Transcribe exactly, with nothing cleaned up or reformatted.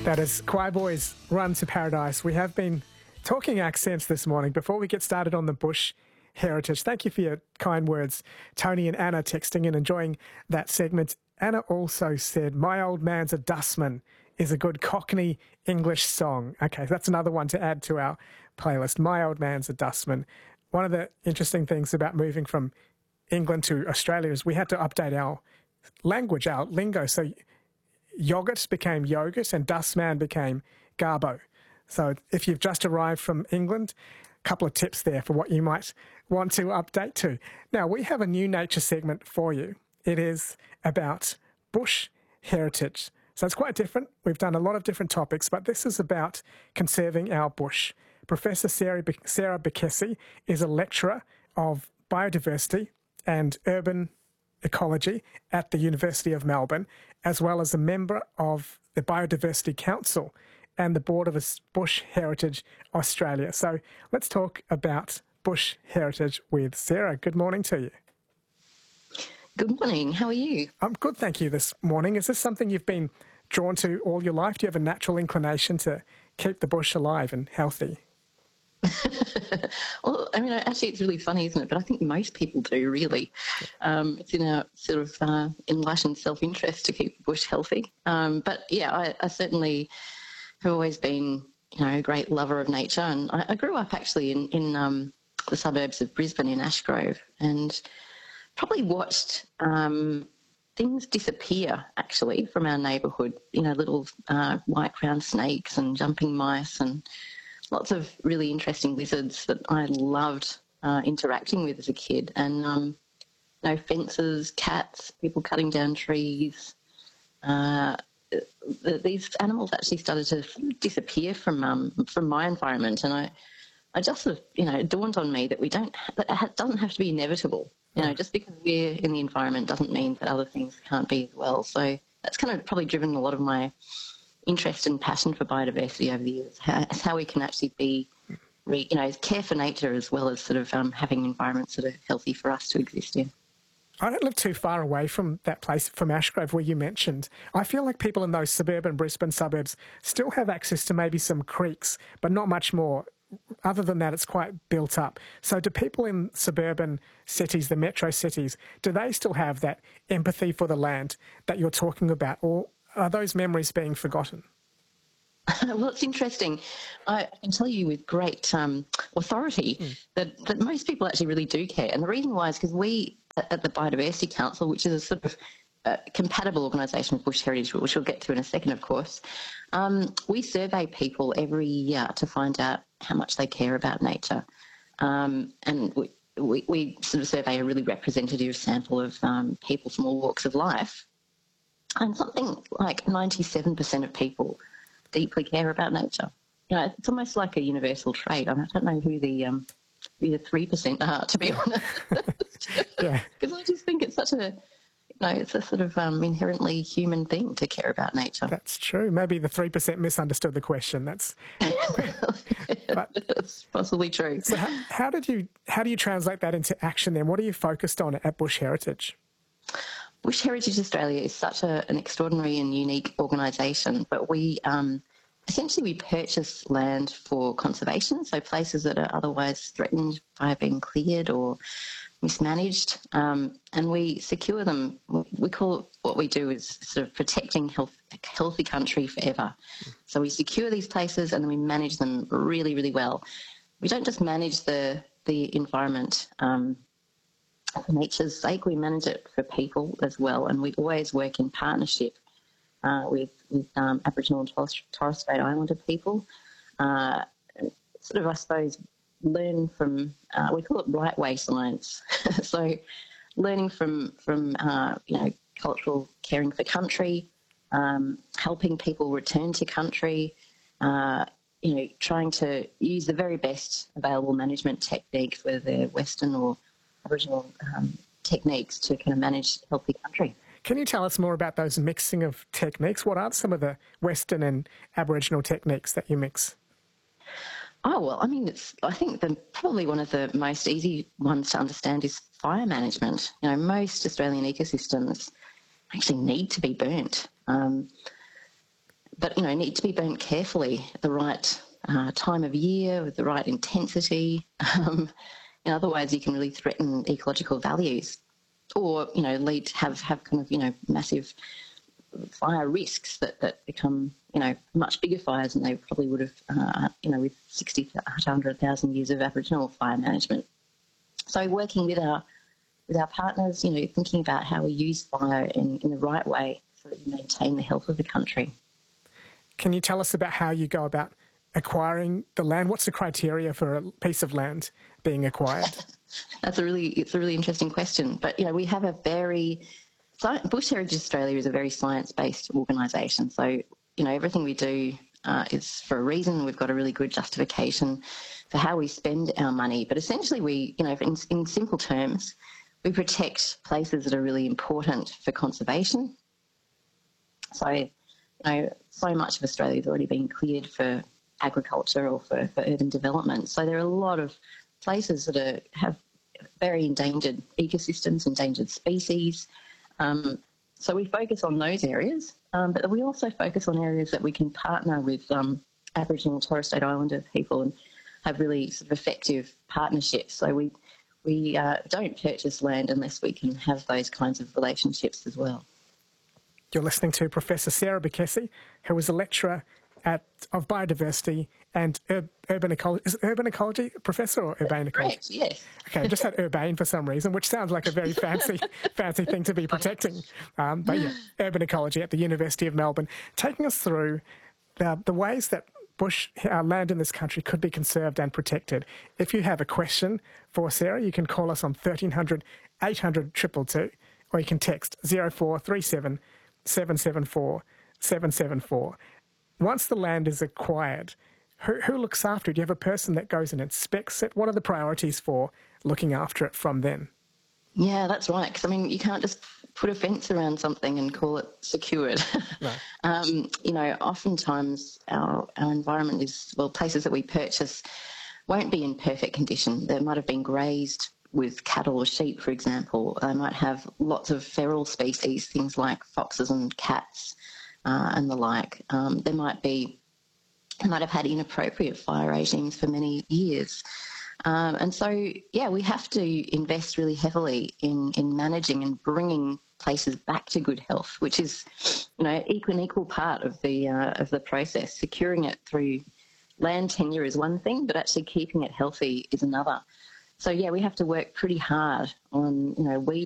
That is Choir Boys Run to Paradise. We have been talking accents this morning. Before we get started on the bush heritage, thank you for your kind words, Tony and Anna texting in, enjoying that segment. Anna also said, "My Old Man's a Dustman" is a good Cockney English song. Okay, that's another one to add to our playlist. My Old Man's a Dustman. One of the interesting things about moving from England to Australia is we had to update our language, our lingo. So yogurt became yogurt and dustman became garbo. So if you've just arrived from England, a couple of tips there for what you might want to update to. Now, we have a new nature segment for you. It is about bush heritage. So it's quite different. We've done a lot of different topics, but this is about conserving our bush. Professor Sarah, Be- Sarah Bekesi is a lecturer of biodiversity and urban ecology at the University of Melbourne, as well as a member of the Biodiversity Council and the Board of Bush Heritage Australia. So let's talk about bush heritage with Sarah. Good morning to you. Good morning. How are you? I'm good, thank you, this morning. Is this something you've been drawn to all your life? Do you have a natural inclination to keep the bush alive and healthy? Well, I mean, actually, it's really funny, isn't it? But I think most people do, really. Um, it's in our sort of uh, enlightened self-interest to keep the bush healthy. Um, but, yeah, I, I certainly have always been, you know, a great lover of nature. And I, I grew up, actually, in, in um, the suburbs of Brisbane in Ashgrove, and probably watched um, things disappear, actually, from our neighbourhood. You know, little uh, white-crowned snakes and jumping mice and lots of really interesting lizards that I loved uh, interacting with as a kid. And, um, you know, fences, cats, people cutting down trees. Uh, the, these animals actually started to sort of disappear from um, from my environment. And I, I just sort of, you know, it dawned on me that we don't, that it doesn't have to be inevitable. You know, just because we're in the environment doesn't mean that other things can't be as well. So that's kind of probably driven a lot of my interest and passion for biodiversity over the years. How, it's how we can actually be, you know, care for nature as well as sort of um, having environments that are healthy for us to exist in. I don't live too far away from that place, from Ashgrove, where you mentioned. I feel like people in those suburban Brisbane suburbs still have access to maybe some creeks, but not much more. Other than that, it's quite built up. So do people in suburban cities, the metro cities, do they still have that empathy for the land that you're talking about, or are those memories being forgotten? Well, it's interesting. I can tell you with great um, authority mm. that, that most people actually really do care. And the reason why is because we at the Biodiversity Council, which is a sort of uh, compatible organisation with Bush Heritage, which we'll get to in a second, of course, um, we survey people every year to find out how much they care about nature. Um, and we, we, we sort of survey a really representative sample of um, people from all walks of life. And something like ninety-seven percent of people deeply care about nature. You know, it's almost like a universal trait. I, mean, I don't know who the um, who the three percent are, to be honest. Yeah. Because I just think it's such a, you know, it's a sort of um, inherently human thing to care about nature. That's true. Maybe the three percent misunderstood the question. That's but, That's possibly true. So how, how did you how do you translate that into action then? What are you focused on at Bush Heritage? Bush Heritage Australia is such a, an extraordinary and unique organisation, but we um, essentially we purchase land for conservation, so places that are otherwise threatened by being cleared or mismanaged, um, and we secure them. We call it, what we do is sort of protecting health, a healthy country forever. So we secure these places and then we manage them really, really well. We don't just manage the, the environment um, for nature's sake, we manage it for people as well, and we always work in partnership uh, with, with um, Aboriginal and Torres, Torres Strait Islander people. Uh, sort of, I suppose, learn from, uh, we call it right way science. So learning from, from uh, you know, cultural caring for country, um, helping people return to country, uh, you know, trying to use the very best available management techniques, whether they're Western or Aboriginal um, techniques to kind of manage healthy country. Can you tell us more about those mixing of techniques? What are some of the Western and Aboriginal techniques that you mix? Oh, well, I mean, it's, I think the, probably one of the most easy ones to understand is fire management. You know, most Australian ecosystems actually need to be burnt. Um, but, you know, need to be burnt carefully at the right uh, time of year with the right intensity. Um, and otherwise you can really threaten ecological values or, you know, lead to have, have kind of, you know, massive fire risks that, that become, you know, much bigger fires than they probably would have, uh, you know, with sixty to one hundred thousand years of Aboriginal fire management. So working with our with our partners, you know, thinking about how we use fire in, in the right way so that we maintain the health of the country. Can you tell us about how you go about acquiring the land? What's the criteria for a piece of land being acquired? That's a really, it's a really interesting question. But, you know, we have a very, Bush Heritage Australia is a very science-based organisation. So, you know, everything we do uh, is for a reason. We've got a really good justification for how we spend our money. But essentially we, you know, in, in simple terms, we protect places that are really important for conservation. So, you know, so much of Australia has already been cleared for agriculture or for, for urban development. So there are a lot of places that are, have very endangered ecosystems, endangered species. Um, so we focus on those areas, um, but we also focus on areas that we can partner with um, Aboriginal and Torres Strait Islander people and have really sort of effective partnerships. So we we uh, don't purchase land unless we can have those kinds of relationships as well. You're listening to Professor Sarah Bekkesy, who is a lecturer at, of biodiversity and ur, urban ecology. Is it urban ecology, Professor, or urbane ecology? Correct, yes. Okay, I just had urbane for some reason, which sounds like a very fancy fancy thing to be protecting. Um, but yeah, urban ecology at the University of Melbourne, taking us through the, the ways that bush uh, land in this country could be conserved and protected. If you have a question for Sarah, you can call us on thirteen hundred, eight hundred, two two two, or you can text zero four three seven, seven seven four, seven seven four. Once the land is acquired, who, who looks after it? Do you have a person that goes and inspects it? What are the priorities for looking after it from then? Yeah, that's right. Because, I mean, you can't just put a fence around something and call it secured. No. um, you know, oftentimes our, our environment is, well, places that we purchase won't be in perfect condition. They might have been grazed with cattle or sheep, for example. They might have lots of feral species, things like foxes and cats uh, and the like. Um, there might be, they might have had inappropriate fire regimes for many years. Um, and so, yeah, we have to invest really heavily in, in managing and bringing places back to good health, which is, you know, equal, an equal part of the uh, of the process. Securing it through land tenure is one thing, but actually keeping it healthy is another. So, yeah, we have to work pretty hard on, you know, weed